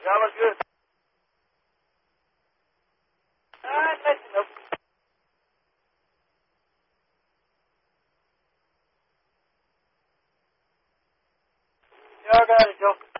Ja, was good. Nice enough. Ja, gar nicht, doch.